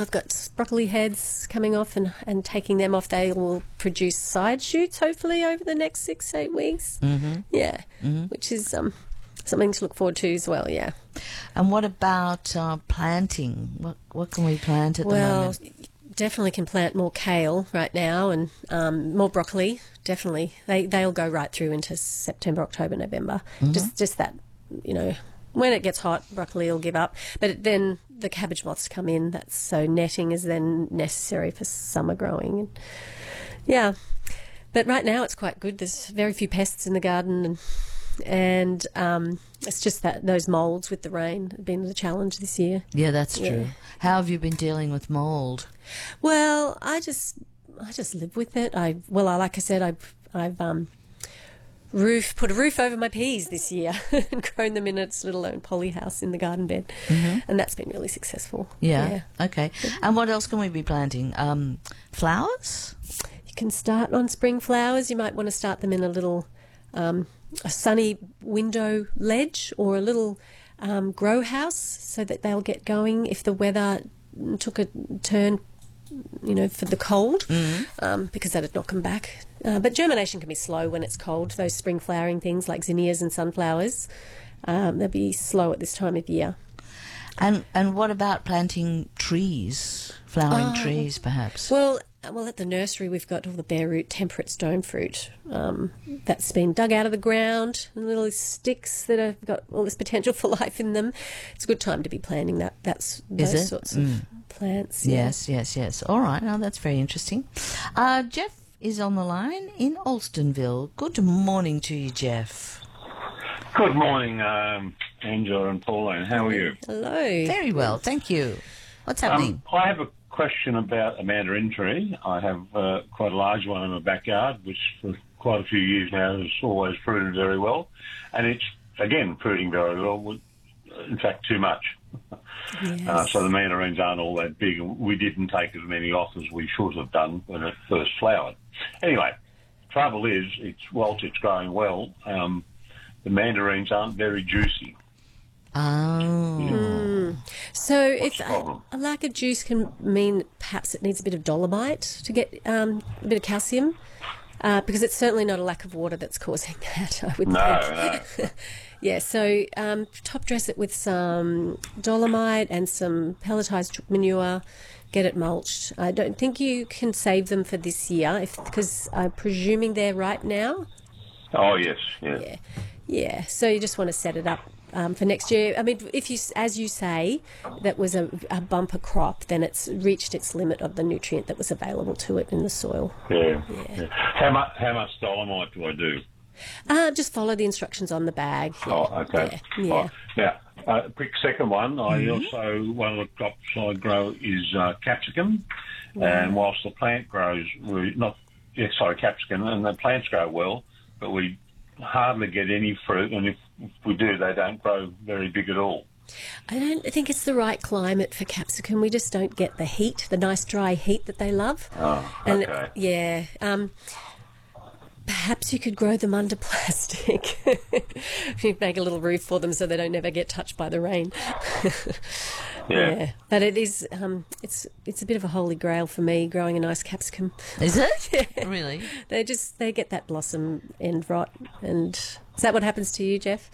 I've got broccoli heads coming off and taking them off. They will produce side shoots, hopefully, over the next 6-8 weeks. Yeah, which is something to look forward to as well, yeah. And what about planting? What can we plant at the moment? Well, definitely can plant more kale right now and more broccoli, definitely. They'll go right through into September, October, November. Just that, when it gets hot, broccoli will give up. But then the cabbage moths come in. So netting is then necessary for summer growing. Yeah. But right now it's quite good. There's very few pests in the garden and it's just that those moulds with the rain have been the challenge this year. Yeah, that's true. How have you been dealing with mould? Well, I just live with it. Like I said, I've put a roof over my peas this year and grown them in its little own poly house in the garden bed, and that's been really successful. Yeah. Okay. And what else can we be planting? Flowers? You can start on spring flowers. You might want to start them in a little a sunny window ledge or a little grow house so that they'll get going if the weather took a turn, for the cold, because that'd knock them back. But germination can be slow when it's cold. Those spring flowering things like zinnias and sunflowers, they'll be slow at this time of year. And what about planting trees, flowering trees perhaps? Well, at the nursery we've got all the bare root temperate stone fruit that's been dug out of the ground, and little sticks that have got all this potential for life in them. It's a good time to be planting those sorts of plants. Yeah. Yes. All right, now that's very interesting. Jeff is on the line in Alstonville. Good morning to you, Jeff. Good morning, Angela and Pauline. How are you? Hello. Very well, thank you. What's happening? I have a question about a mandarin tree. I have quite a large one in my backyard, which for quite a few years now has always fruited very well. And it's, again, fruiting very well, in fact, too much. Yes. So the mandarins aren't all that big, and we didn't take as many off as we should have done when it first flowered. Anyway, trouble is, whilst it's growing well, the mandarins aren't very juicy. Oh. So if a lack of juice can mean perhaps it needs a bit of dolomite to get a bit of calcium, because it's certainly not a lack of water that's causing that, I would think. No. Yeah, so top dress it with some dolomite and some pelletized manure, get it mulched. I don't think you can save them for this year because I'm presuming they're ripe now. Oh, yes. Yeah, so you just want to set it up for next year. I mean, if you, as you say, that was a bumper crop, then it's reached its limit of the nutrient that was available to it in the soil. Yeah. How much dolomite do I do? Just follow the instructions on the bag. Yeah. Oh, okay. Yeah. Now, quick second one. I also, one of the crops I grow is capsicum. And whilst the plant grows, capsicum, and the plants grow well, but we hardly get any fruit, and if we do, they don't grow very big at all. I don't think it's the right climate for capsicum. We just don't get the heat, the nice dry heat that they love. Oh, okay. Perhaps you could grow them under plastic. You make a little roof for them so they don't ever get touched by the rain. Yeah. But it is, it's a bit of a holy grail for me, growing a nice capsicum. Is it? Yeah. Really? They get that blossom end rot. And is that what happens to you, Jeff?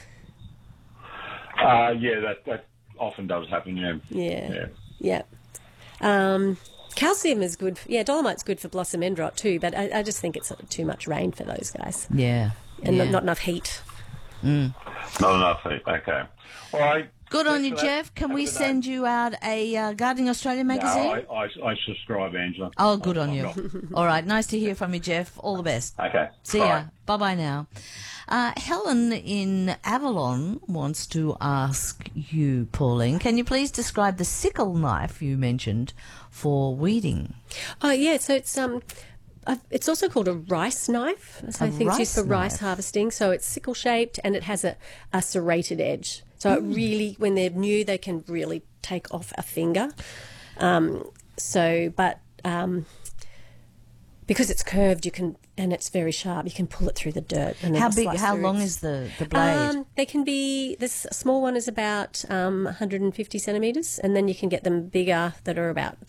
That often does happen, Yeah. Calcium is good. Dolomite's good for blossom end rot too, but I just think it's too much rain for those guys. Yeah. And not enough heat. Not enough heat, okay. All right. Good on you, Jeff. Can we send you out a Gardening Australia magazine? No, I subscribe, Angela. Oh, good on you. All right. Nice to hear from you, Jeff. All the best. Okay. See ya. Bye-bye now. Helen in Avalon wants to ask you, Pauline, can you please describe the sickle knife you mentioned for weeding? Oh, yeah. So it's also called a rice knife. So I think it's used for rice harvesting. So it's sickle-shaped and it has a serrated edge. So it really, when they're new, they can really take off a finger. Because it's curved, and it's very sharp, you can pull it through the dirt. And how long is the blade? They can be, this small one is about 150 centimetres, and then you can get them bigger that are about